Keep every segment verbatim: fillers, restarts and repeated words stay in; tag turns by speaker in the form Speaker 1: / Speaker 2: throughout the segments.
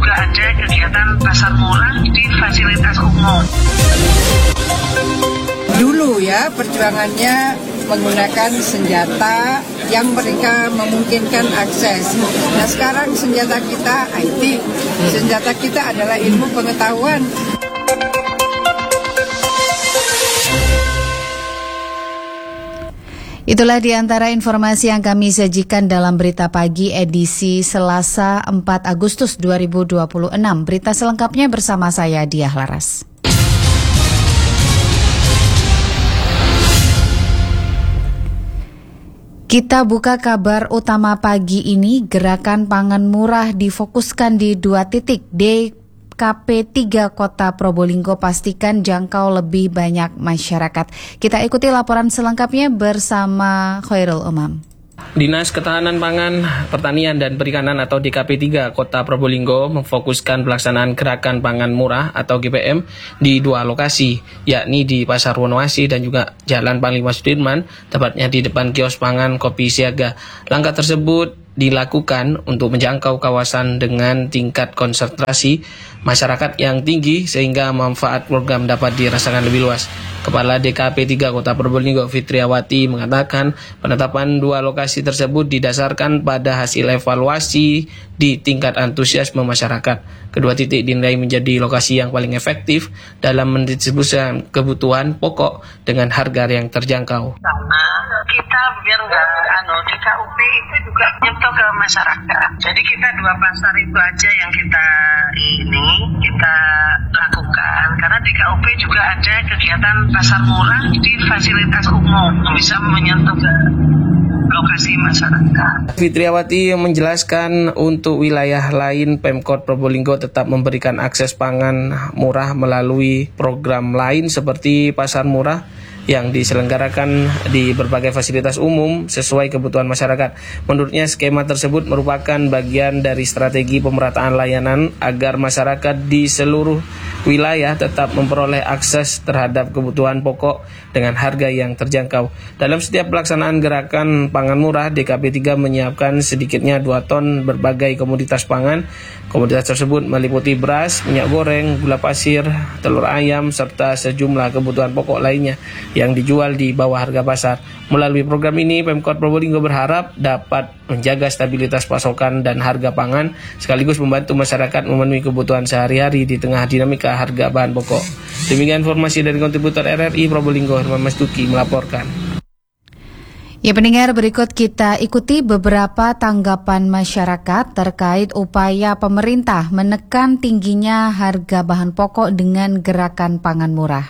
Speaker 1: juga ada kegiatan pasar murah di fasilitas umum.
Speaker 2: Dulu ya perjuangannya menggunakan senjata yang mereka memungkinkan akses. Nah sekarang senjata kita I T, senjata kita adalah ilmu pengetahuan.
Speaker 3: Itulah di antara informasi yang kami sajikan dalam Berita Pagi edisi Selasa empat Agustus dua ribu dua puluh enam. Berita selengkapnya bersama saya Diah Laras. Kita buka kabar utama pagi ini, gerakan pangan murah difokuskan di dua titik. D K P tiga Kota Probolinggo pastikan jangkau lebih banyak masyarakat. Kita ikuti laporan selengkapnya bersama Khairul Umam.
Speaker 4: Dinas Ketahanan Pangan, Pertanian dan Perikanan atau D K P tiga Kota Probolinggo memfokuskan pelaksanaan gerakan pangan murah atau G P M di dua lokasi, yakni di Pasar Wonowasi dan juga Jalan Panglima Sudirman, tepatnya di depan kios pangan Kopi Siaga. Langkah tersebut dilakukan untuk menjangkau kawasan dengan tingkat konsentrasi masyarakat yang tinggi sehingga manfaat program dapat dirasakan lebih luas. Kepala D K P tiga Kota Probolinggo Fitriawati mengatakan penetapan dua lokasi tersebut didasarkan pada hasil evaluasi di tingkat antusiasme masyarakat. Kedua titik dinilai menjadi lokasi yang paling efektif dalam mendistribusikan kebutuhan pokok dengan harga yang terjangkau.
Speaker 1: Karena kita biar nggak anu D K U P itu juga nyentuh ke masyarakat. Jadi kita dua pasar itu aja yang kita ini kita lakukan karena D K U P juga ada kegiatan pasar murah di fasilitas umum yang bisa menyentuh ke lokasi masyarakat.
Speaker 4: Fitriawati menjelaskan untuk wilayah lain Pemkot Probolinggo tetap memberikan akses pangan murah melalui program lain seperti pasar murah yang diselenggarakan di berbagai fasilitas umum sesuai kebutuhan masyarakat. Menurutnya skema tersebut merupakan bagian dari strategi pemerataan layanan agar masyarakat di seluruh wilayah tetap memperoleh akses terhadap kebutuhan pokok dengan harga yang terjangkau. Dalam setiap pelaksanaan gerakan pangan murah, D K P tiga menyiapkan sedikitnya dua ton berbagai komoditas pangan. Komoditas tersebut meliputi beras, minyak goreng, gula pasir, telur ayam, serta sejumlah kebutuhan pokok lainnya yang dijual di bawah harga pasar. Melalui program ini, Pemkot Probolinggo berharap dapat menjaga stabilitas pasokan dan harga pangan, sekaligus membantu masyarakat memenuhi kebutuhan sehari-hari di tengah dinamika harga bahan pokok. Demikian informasi dari kontributor R R I Probolinggo, Herman Mastuki melaporkan.
Speaker 3: Ya pendengar, berikut kita ikuti beberapa tanggapan masyarakat terkait upaya pemerintah menekan tingginya harga bahan pokok dengan gerakan pangan murah.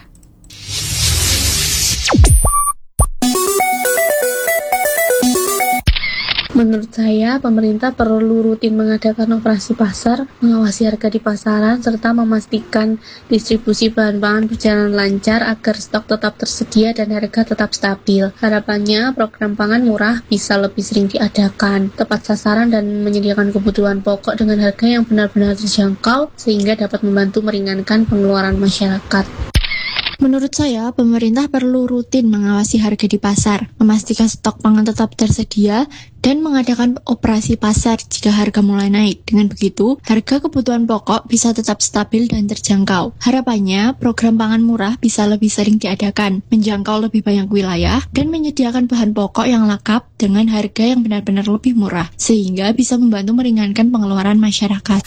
Speaker 5: Menurut saya, pemerintah perlu rutin mengadakan operasi pasar, mengawasi harga di pasaran, serta memastikan distribusi bahan pangan berjalan lancar agar stok tetap tersedia dan harga tetap stabil. Harapannya, program pangan murah bisa lebih sering diadakan, tepat sasaran dan menyediakan kebutuhan pokok dengan harga yang benar-benar terjangkau, sehingga dapat membantu meringankan pengeluaran masyarakat.
Speaker 6: Menurut saya, pemerintah perlu rutin mengawasi harga di pasar, memastikan stok pangan tetap tersedia, dan mengadakan operasi pasar jika harga mulai naik. Dengan begitu, harga kebutuhan pokok bisa tetap stabil dan terjangkau. Harapannya, program pangan murah bisa lebih sering diadakan, menjangkau lebih banyak wilayah, dan menyediakan bahan pokok yang lengkap dengan harga yang benar-benar lebih murah, sehingga bisa membantu meringankan pengeluaran masyarakat.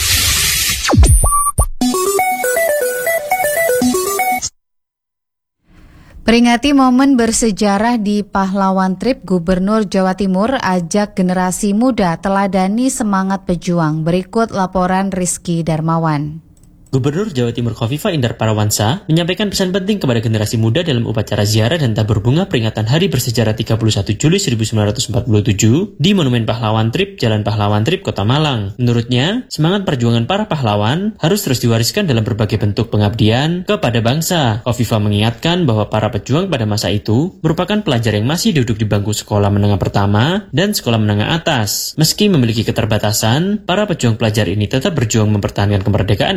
Speaker 3: Peringati momen bersejarah di Pahlawan Trip, Gubernur Jawa Timur ajak generasi muda teladani semangat pejuang. Berikut laporan Rizky Darmawan.
Speaker 7: Gubernur Jawa Timur Khofifah Indar Parawansa menyampaikan pesan penting kepada generasi muda dalam upacara ziarah dan tabur bunga peringatan Hari Bersejarah tiga puluh satu Juli seribu sembilan ratus empat puluh tujuh di Monumen Pahlawan Trip, Jalan Pahlawan Trip, Kota Malang. Menurutnya, semangat perjuangan para pahlawan harus terus diwariskan dalam berbagai bentuk pengabdian kepada bangsa. Khofifah mengingatkan bahwa para pejuang pada masa itu merupakan pelajar yang masih duduk di bangku sekolah menengah pertama dan sekolah menengah atas. Meski memiliki keterbatasan, para pejuang pelajar ini tetap berjuang mempertahankan kemerdekaan Indonesia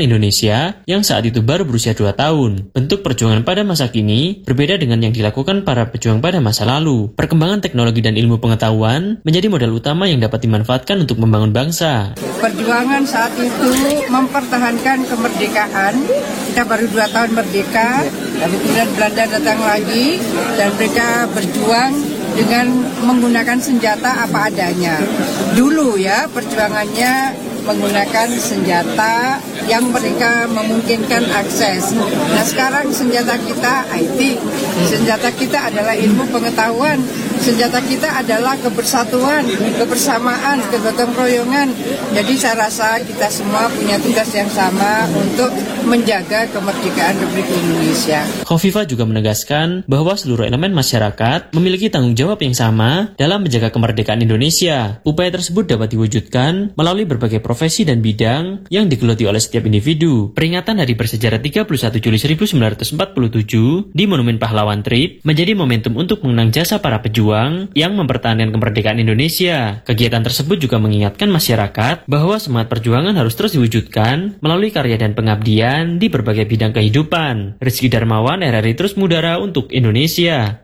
Speaker 7: Indonesia yang saat itu baru berusia dua tahun. Bentuk perjuangan pada masa kini berbeda dengan yang dilakukan para pejuang pada masa lalu. Perkembangan teknologi dan ilmu pengetahuan menjadi modal utama yang dapat dimanfaatkan untuk membangun bangsa.
Speaker 2: Perjuangan saat itu mempertahankan kemerdekaan. Kita baru dua tahun merdeka, lalu kemudian Belanda datang lagi dan mereka berjuang dengan menggunakan senjata apa adanya. Dulu ya perjuangannya menggunakan senjata yang mereka memungkinkan akses. Nah sekarang senjata kita I T, senjata kita adalah ilmu pengetahuan, senjata kita adalah kebersatuan, kebersamaan, kegotong royongan. Jadi saya rasa kita semua punya tugas yang sama untuk menjaga kemerdekaan Republik Indonesia.
Speaker 7: Khofifah juga menegaskan bahwa seluruh elemen masyarakat memiliki tanggung jawab yang sama dalam menjaga kemerdekaan Indonesia. Upaya tersebut dapat diwujudkan melalui berbagai profesi dan bidang yang digeluti oleh setiap individu. Peringatan Hari Bersejarah tiga puluh satu Juli seribu sembilan ratus empat puluh tujuh di Monumen Pahlawan Trip menjadi momentum untuk mengenang jasa para pejuang yang mempertahankan kemerdekaan Indonesia. Kegiatan tersebut juga mengingatkan masyarakat bahwa semangat perjuangan harus terus diwujudkan melalui karya dan pengabdian di berbagai bidang kehidupan. Rizky Darmawan, R R I Terus Mudara untuk Indonesia.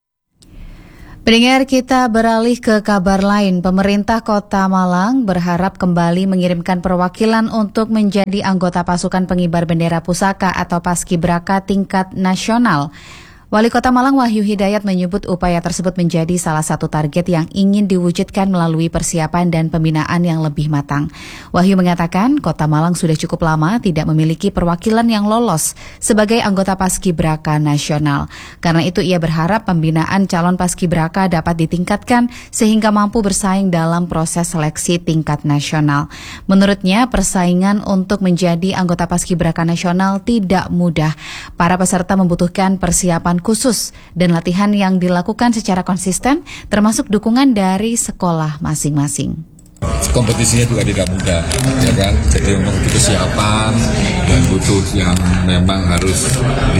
Speaker 3: Pendengar, kita beralih ke kabar lain. Pemerintah Kota Malang berharap kembali mengirimkan perwakilan untuk menjadi anggota pasukan pengibar bendera pusaka atau Paskibraka tingkat nasional. Wali Kota Malang Wahyu Hidayat menyebut upaya tersebut menjadi salah satu target yang ingin diwujudkan melalui persiapan dan pembinaan yang lebih matang. Wahyu mengatakan Kota Malang sudah cukup lama tidak memiliki perwakilan yang lolos sebagai anggota Paskibraka nasional. Karena itu ia berharap pembinaan calon Paskibraka dapat ditingkatkan sehingga mampu bersaing dalam proses seleksi tingkat nasional. Menurutnya persaingan untuk menjadi anggota Paskibraka nasional tidak mudah. Para peserta membutuhkan persiapan khusus dan latihan yang dilakukan secara konsisten termasuk dukungan dari sekolah masing-masing.
Speaker 8: Kompetisinya juga tidak mudah, ya kan? Jadi memang butuh persiapan dan butuh yang memang harus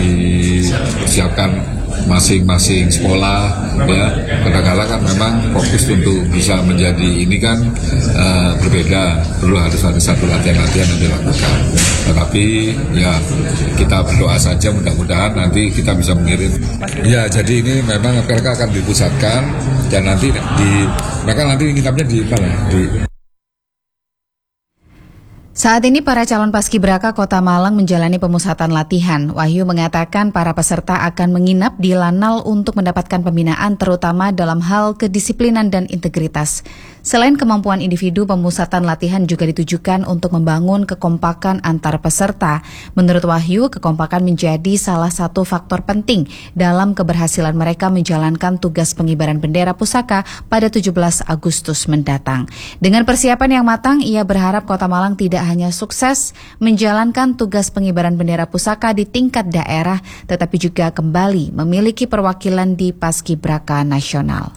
Speaker 8: disiapkan masing-masing sekolah, ya. Kadang-kadang kan memang fokus untuk bisa menjadi ini kan uh, berbeda, perlu harus ada satu latihan-latihan yang dilakukan. Tetapi ya kita berdoa saja mudah-mudahan nanti kita bisa mengirim. Ya jadi ini memang mereka akan dipusatkan dan nanti di mereka nanti nginapnya di mana? Di
Speaker 3: Saat ini para calon Paskibraka Kota Malang menjalani pemusatan latihan. Wahyu mengatakan para peserta akan menginap di Lanal untuk mendapatkan pembinaan terutama dalam hal kedisiplinan dan integritas. Selain kemampuan individu, pemusatan latihan juga ditujukan untuk membangun kekompakan antar peserta. Menurut Wahyu, kekompakan menjadi salah satu faktor penting dalam keberhasilan mereka menjalankan tugas pengibaran bendera pusaka pada tujuh belas Agustus mendatang. Dengan persiapan yang matang, ia berharap Kota Malang tidak hanya sukses menjalankan tugas pengibaran bendera pusaka di tingkat daerah, tetapi juga kembali memiliki perwakilan di Paskibraka nasional.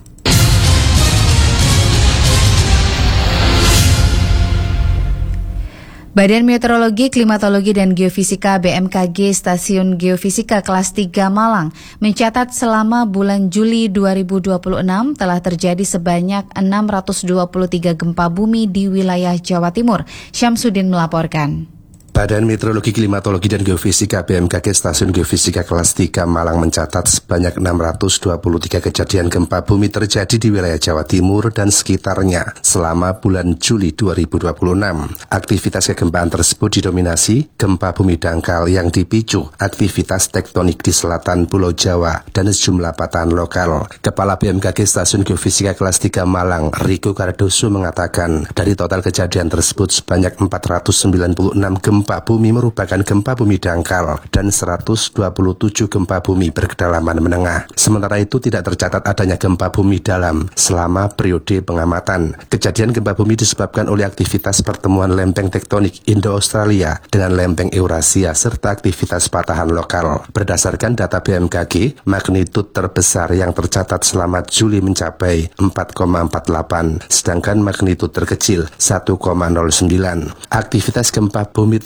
Speaker 3: Badan Meteorologi, Klimatologi, dan Geofisika B M K G Stasiun Geofisika Kelas tiga Malang mencatat selama bulan Juli dua ribu dua puluh enam telah terjadi sebanyak enam ratus dua puluh tiga gempa bumi di wilayah Jawa Timur. Syamsuddin melaporkan.
Speaker 9: Badan Meteorologi, Klimatologi, dan Geofisika B M K G Stasiun Geofisika Kelas tiga Malang mencatat sebanyak enam ratus dua puluh tiga kejadian gempa bumi terjadi di wilayah Jawa Timur dan sekitarnya selama bulan Juli dua ribu dua puluh enam. Aktivitas kegempaan tersebut didominasi gempa bumi dangkal yang dipicu aktivitas tektonik di selatan Pulau Jawa dan sejumlah patahan lokal. Kepala B M K G Stasiun Geofisika Kelas tiga Malang, Riko Cardoso, mengatakan dari total kejadian tersebut sebanyak empat ratus sembilan puluh enam gempa Gempa bumi merupakan gempa bumi dangkal dan seratus dua puluh tujuh gempa bumi berkedalaman menengah. Sementara itu tidak tercatat adanya gempa bumi dalam selama periode pengamatan. Kejadian gempa bumi disebabkan oleh aktivitas pertemuan lempeng tektonik Indo-Australia dengan lempeng Eurasia serta aktivitas patahan lokal. Berdasarkan data B M K G, magnitud terbesar yang tercatat selama Juli mencapai empat koma empat delapan, sedangkan magnitud terkecil satu koma nol sembilan. Aktivitas gempa bumi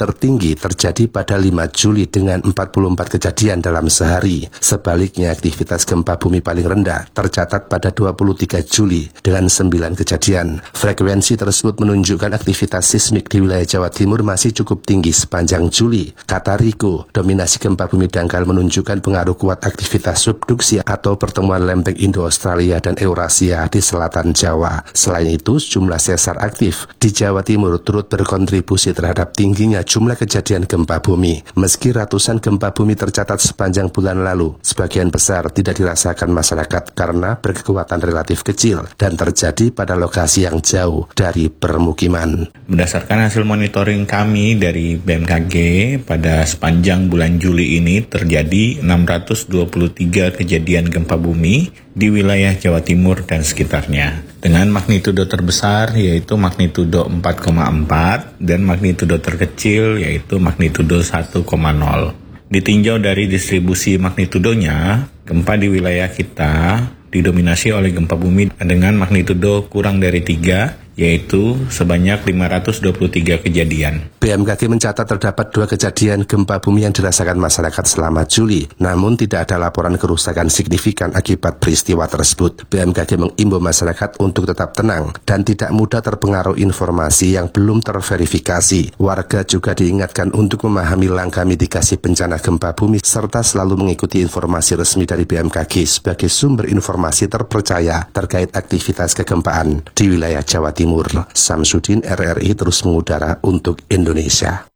Speaker 9: tertinggi terjadi pada lima Juli dengan empat puluh empat kejadian dalam sehari. Sebaliknya, aktivitas gempa bumi paling rendah tercatat pada dua puluh tiga Juli dengan sembilan kejadian. Frekuensi tersebut menunjukkan aktivitas sismik di wilayah Jawa Timur masih cukup tinggi sepanjang Juli. Kata Riko, dominasi gempa bumi dangkal menunjukkan pengaruh kuat aktivitas subduksi atau pertemuan lempeng Indo-Australia dan Eurasia di selatan Jawa. Selain itu, jumlah sesar aktif di Jawa Timur turut berkontribusi terhadap tingginya jumlah kejadian gempa bumi. Meski ratusan gempa bumi tercatat sepanjang bulan lalu, sebagian besar tidak dirasakan masyarakat karena berkekuatan relatif kecil dan terjadi pada lokasi yang jauh dari permukiman.
Speaker 10: Berdasarkan hasil monitoring kami dari B M K G, pada sepanjang bulan Juli ini terjadi enam ratus dua puluh tiga kejadian gempa bumi di wilayah Jawa Timur dan sekitarnya, dengan magnitudo terbesar yaitu magnitudo empat koma empat dan magnitudo terkecil yaitu magnitudo satu koma nol. Ditinjau dari distribusi magnitudonya, gempa di wilayah kita didominasi oleh gempa bumi dengan magnitudo kurang dari tiga, yaitu sebanyak lima ratus dua puluh tiga kejadian.
Speaker 9: B M K G mencatat terdapat dua kejadian gempa bumi yang dirasakan masyarakat selama Juli, namun tidak ada laporan kerusakan signifikan akibat peristiwa tersebut. B M K G mengimbau masyarakat untuk tetap tenang dan tidak mudah terpengaruh informasi yang belum terverifikasi. Warga juga diingatkan untuk memahami langkah mitigasi bencana gempa bumi serta selalu mengikuti informasi resmi dari B M K G sebagai sumber informasi terpercaya terkait aktivitas kegempaan di wilayah Jawa Timur. Samsudin, R R I terus mengudara untuk Indonesia.